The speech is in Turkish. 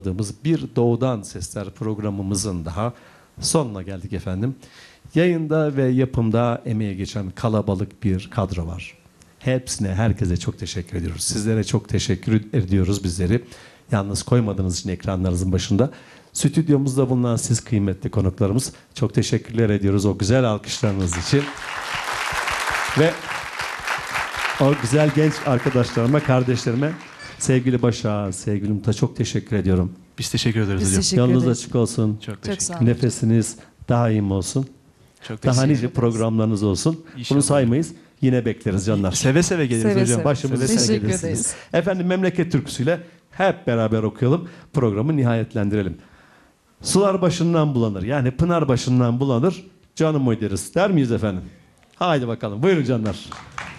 Bir Doğudan Sesler programımızın daha sonuna geldik efendim. Yayında ve yapımda emeği geçen kalabalık bir kadro var. Hepsine, herkese çok teşekkür ediyoruz. Sizlere çok teşekkür ediyoruz bizleri. Yalnız koymadığınız için ekranlarınızın başında. Stüdyomuzda bulunan siz kıymetli konuklarımız. Çok teşekkürler ediyoruz o güzel alkışlarınız için. Ve o güzel genç arkadaşlarıma, kardeşlerime, sevgili Başak'a, sevgili Umut'a çok teşekkür ediyorum. Biz teşekkür ederiz Biz hocam. teşekkür Yolunuz ederiz. açık olsun. Çok Çok sağ teşekkür olun. Nefesiniz daim olsun. Çok Daha teşekkür nice programlarınız olsun. İnşallah. Bunu saymayız. Yine bekleriz canlar. Seve seve geliriz Seve hocam. seve. Başımızı Seve seve. Teşekkür gelirsiniz. ederiz. Efendim memleket türküsüyle hep beraber okuyalım. Programı nihayetlendirelim. Sular başından bulanır. Yani pınar başından bulanır. Canım oy deriz. Der miyiz efendim? Haydi bakalım. Buyurun canlar.